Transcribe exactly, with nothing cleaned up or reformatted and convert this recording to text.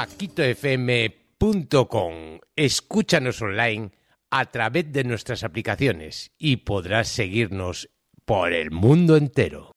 paquito f m punto com. Escúchanos online a través de nuestras aplicaciones y podrás seguirnos por el mundo entero.